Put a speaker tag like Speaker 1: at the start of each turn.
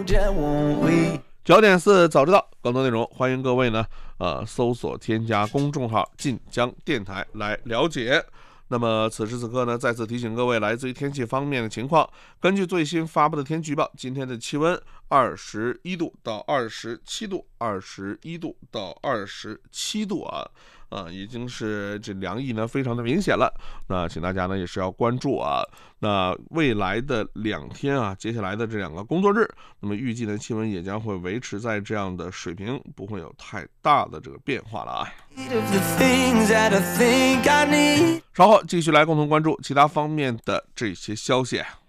Speaker 1: 9.4早知道，更多内容欢迎各位呢搜索添加公众号晋江电台来了解。那么此时此刻呢，再次提醒各位，来自于天气方面的情况。根据最新发布的天气预报，今天的气温21度到27度，21度到27度已经是这凉意呢非常的明显了。那请大家呢也是要关注那未来的2天接下来的这2个工作日，那么预计呢气温也将会维持在这样的水平，不会有太大的这个变化了稍后继续来共同关注其他方面的这些消息。